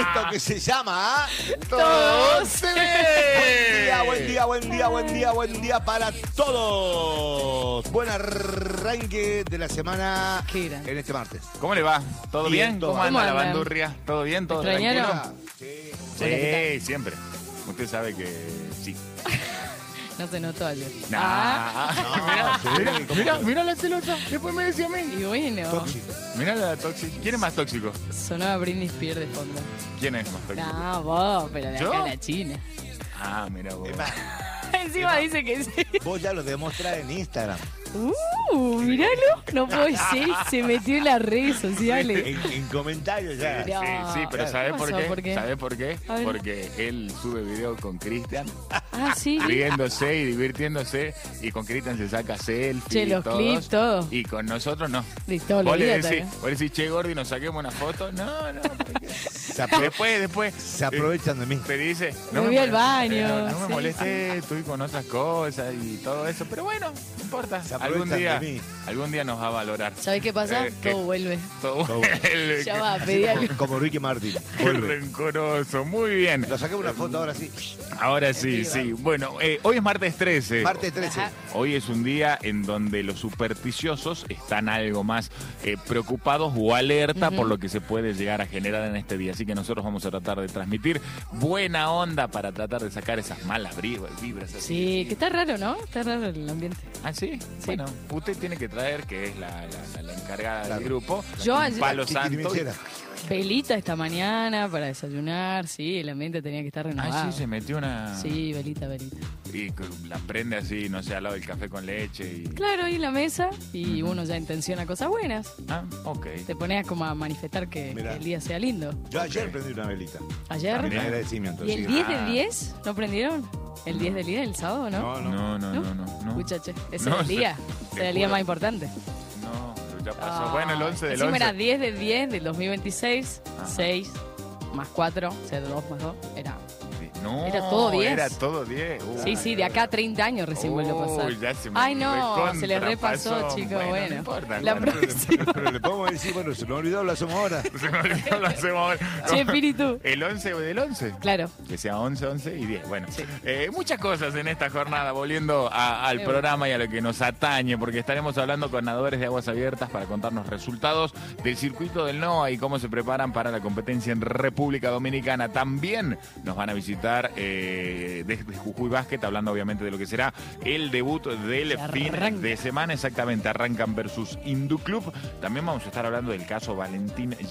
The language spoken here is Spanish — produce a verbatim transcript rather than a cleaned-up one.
Esto que se llama Todo se ve. Buen día, buen día, buen día, buen día, buen día para todos. Buen arranque de la semana en este martes. ¿Cómo le va? ¿Todo bien? Bien, ¿Cómo todo. anda ¿Cómo la andan? bandurria? ¿Todo bien? ¿Todo ¿Extrañaron? tranquilo? Sí. Sí, siempre. Usted sabe que sí. No se notó ayer. Nah. Ah, Mirá, sí, mirá, ¿cómo mirá, que? mirá la celosa. Después me decía a mí. y bueno, Tóxico. Mirá la tóxica. ¿Quién es más tóxico? sonaba Britney Spears de fondo. ¿Quién es más tóxico? No, vos, pero de ¿Yo? acá a la China. Ah, mira vos. Es más, Encima dice que sí. vos ya lo demostrás en Instagram. Uh, míralo. No puede ser, se metió en las redes sociales. En, en comentarios ya. Mirá. Sí, sí, pero Claro. ¿sabés ¿Qué por pasó? qué? ¿Por qué? ¿Sabés por qué? A ver. Porque él sube video con Cristian, Ah, sí. riéndose y divirtiéndose, y con Cristian se saca selfies. Che, y los todos, clips, todo. Y con nosotros no. De todos los Vos le días decís, también. vos le decís, che, Gordi, nos saquemos una foto. No, no. porque- Se, apro- Después, después. se aprovechan de mí. Te dice, Me voy al molestes, baño, eh, no me sí. molestes, estoy con otras cosas y todo eso. Pero bueno, no importa. Se Algún aprovechan día, de mí. algún día nos va a valorar. ¿Sabés qué pasa? Eh, ¿qué? Todo vuelve. Todo Todo. el- Ya va, Así pedí algo. como, como Ricky Martin. Qué Vuelve. rencoroso, muy bien. Lo saqué una foto ahora sí. Ahora sí, sí. Bueno, eh, hoy es martes trece. Martes trece. Ajá. Hoy es un día en donde los supersticiosos están algo más eh, preocupados o alerta Ujú. por lo que se puede llegar a generar en este día. Así que nosotros vamos a tratar de transmitir buena onda para tratar de sacar esas malas vibras. vibras así. Sí, que está raro, ¿no? Está raro el ambiente. ¿Ah, sí? Bueno, usted tiene que traer, que es la, la- la- la encargada Claro. del grupo, Yo un ayer- palo Titi santo. Michera. Velita esta mañana para desayunar, sí, el ambiente tenía que estar renovado. Ah, sí, se metió una... Sí, velita, velita. Y que la prende así, no sé, al lado del café con leche y... Claro, ahí en la mesa y uno ya intenciona cosas buenas. Ah, ok. Te pones como a manifestar que, Mirá. que el día sea lindo. Yo ayer Ok. prendí una velita. ¿Ayer? En agradecimiento. ¿Y el sí. diez Ah. del diez? ¿No prendieron? ¿El diez del diez, el sábado, no? No, no. No, no, ¿No? no, no. no. Muchache, ese No, es el día. te Era el día juro. más importante. No, pero ya pasó. Ah, Bueno, el once del encima once. era diez del diez del dos mil veintiséis, Ajá. seis más cuatro, o sea, dos más dos, era... No, Era todo diez. Era todo diez. Uy. Sí, sí, de acá a treinta años recién vuelve a pasar. Uy, ya se me Ay, no, se les recontrapasó. repasó, chicos, Bueno, bueno. no importa, La no, Pero, próxima. pero- pero le podemos decir, bueno, se nos olvidó, lo hacemos ahora. Se me olvidó, lo hacemos ahora. Che, espíritu. El once del once. Claro. Que sea once, once y diez. Bueno, eh, muchas cosas en esta jornada, volviendo a- al Sí, programa y a lo que nos atañe, porque estaremos hablando con nadadores de aguas abiertas para contarnos resultados del circuito del NOA y cómo se preparan para la competencia en República Dominicana. También nos van a visitar eh, desde Jujuy Basket, hablando obviamente de lo que será el debut del Se fin arranca. de semana. Exactamente, arrancan versus Indu Club. También vamos a estar hablando del caso Valentín